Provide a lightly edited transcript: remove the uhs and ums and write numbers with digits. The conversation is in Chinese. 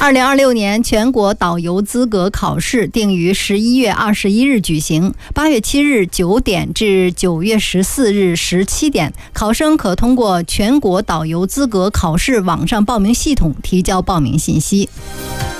2026年全国导游资格考试定于11月21日举行，8月7日9点至9月14日17点，考生可通过全国导游资格考试网上报名系统提交报名信息。